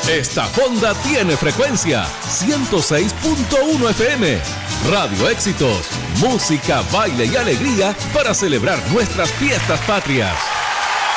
Esta fonda tiene frecuencia 106.1 FM. Radio Éxitos, música, baile y alegría para celebrar nuestras fiestas patrias.